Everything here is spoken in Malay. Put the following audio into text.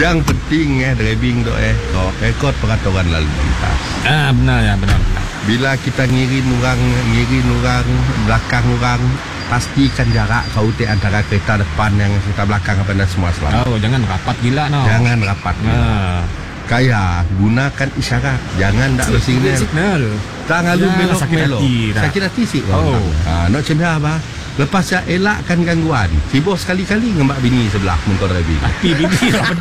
Yang penting driving tu rekod peraturan lalu lintas. Benar ya, benar. Bila kita ngirin orang belakang orang, pastikan jarak kau antara kereta depan yang kereta belakang apa dan semua selamat. Jangan rapat gila Jangan rapat. Kaya gunakan isyarat, jangan tak bersignal. Tak ngalu belok sakit hati sih. Nak cemah apa? Lepas saya elakkan gangguan. Sibuk sekali-kali ngembak bini sebelah muka driving. Tapi bini lah